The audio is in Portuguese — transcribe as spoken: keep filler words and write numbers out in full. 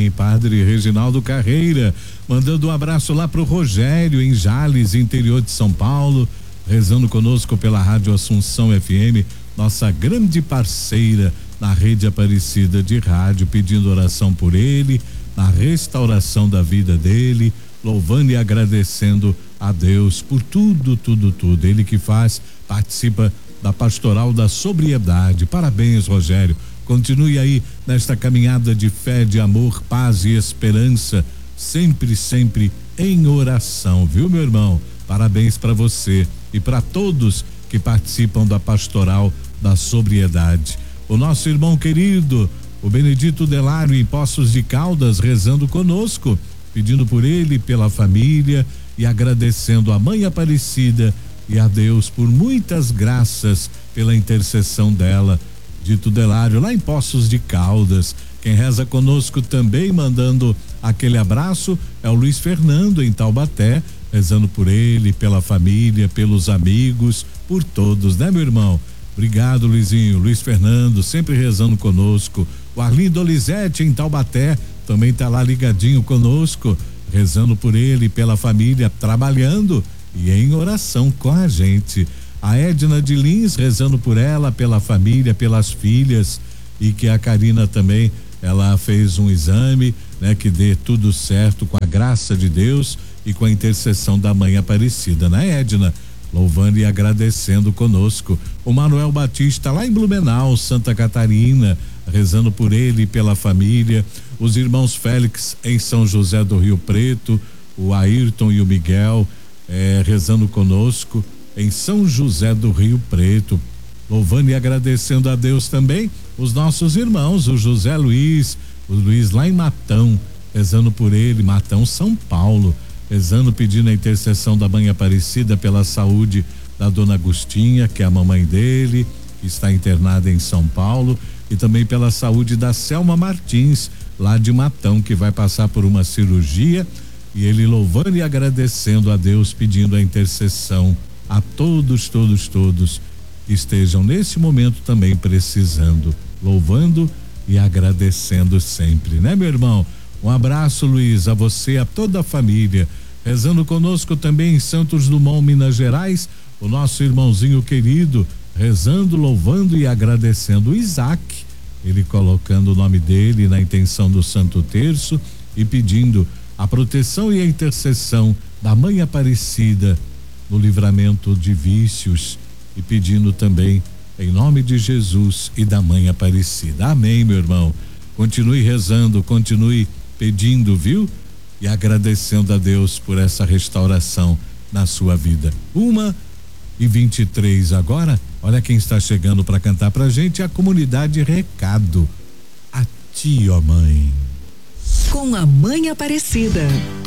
também Padre Reginaldo Carreira, mandando um abraço lá pro Rogério em Jales, interior de São Paulo, rezando conosco pela Rádio Assunção F M, nossa grande parceira na rede Aparecida de rádio, pedindo oração por ele, na restauração da vida dele, louvando e agradecendo a Deus por tudo, tudo, tudo. Ele que faz, participa da Pastoral da Sobriedade. Parabéns, Rogério. Continue aí nesta caminhada de fé, de amor, paz e esperança, sempre, sempre em oração, viu, meu irmão? Parabéns para você e para todos que participam da Pastoral da Sobriedade. O nosso irmão querido, o Benedito Delário em Poços de Caldas, rezando conosco, pedindo por ele, pela família e agradecendo a Mãe Aparecida e a Deus por muitas graças pela intercessão dela. Dito Delário, lá em Poços de Caldas. Quem reza conosco também, mandando aquele abraço, é o Luiz Fernando em Taubaté, rezando por ele, pela família, pelos amigos, por todos, né, meu irmão? Obrigado, Luizinho. Luiz Fernando, sempre rezando conosco. O Arlindo Olizete em Taubaté também tá lá ligadinho conosco, rezando por ele, pela família, trabalhando e em oração com a gente. A Edna de Lins rezando por ela, pela família, pelas filhas, e que a Karina também, ela fez um exame, né, que dê tudo certo com a graça de Deus e com a intercessão da Mãe Aparecida, né, Edna? Louvando e agradecendo conosco. O Manuel Batista lá em Blumenau, Santa Catarina, rezando por ele e pela família. Os irmãos Félix em São José do Rio Preto, o Ayrton e o Miguel eh, rezando conosco em São José do Rio Preto, louvando e agradecendo a Deus também os nossos irmãos, o José Luiz, o Luiz lá em Matão, rezando por ele, Matão, São Paulo, rezando, pedindo a intercessão da Mãe Aparecida pela saúde da Dona Agostinha, que é a mamãe dele, que está internada em São Paulo, e também pela saúde da Selma Martins, lá de Matão, que vai passar por uma cirurgia, e ele louvando e agradecendo a Deus, pedindo a intercessão a todos, todos, todos que estejam nesse momento também precisando, louvando e agradecendo sempre, né, meu irmão? Um abraço, Luiz, a você, a toda a família. Rezando conosco também em Santos Dumont, Minas Gerais, o nosso irmãozinho querido, rezando, louvando e agradecendo o Isaac, ele colocando o nome dele na intenção do Santo Terço e pedindo a proteção e a intercessão da Mãe Aparecida no livramento de vícios e pedindo também em nome de Jesus e da Mãe Aparecida. Amém, meu irmão. Continue rezando, continue pedindo, viu? E agradecendo a Deus por essa restauração na sua vida. Uma e vinte e três agora. Olha quem está chegando para cantar pra gente, a comunidade Recado. A ti, ó mãe. Com a Mãe Aparecida.